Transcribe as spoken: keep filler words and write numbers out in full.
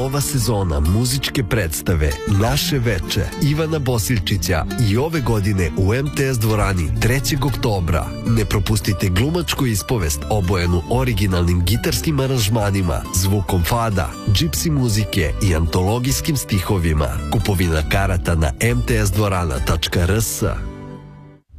Nova sezona muzičke predstave Naše veče Ivana Bosiljčića i ove godine u em te es dvorani trećeg oktobra. Ne propustite glumačku ispovest obojenu originalnim gitarskim aranžmanima, zvukom fada, džipsi muzike i antologijskim stihovima. Kupovina karata na em te es dvorana tačka er es.